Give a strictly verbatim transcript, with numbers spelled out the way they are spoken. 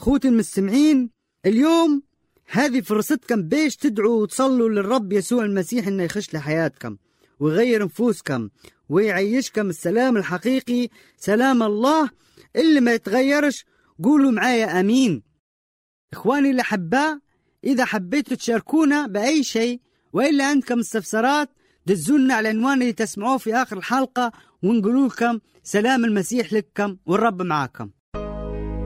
خوتي المستمعين، اليوم هذه فرصتكم بيش تدعوا وتصلوا للرب يسوع المسيح إنه يخش لحياتكم ويغير نفوسكم ويعيشكم السلام الحقيقي، سلام الله اللي ما يتغيرش. قولوا معايا أمين. إخواني الأحباء، إذا حبيتوا تشاركونا بأي شيء وإلا عندكم استفسارات دزونا على العنوان اللي تسمعوه في آخر الحلقة، ونقول لكم سلام المسيح لكم والرب معاكم.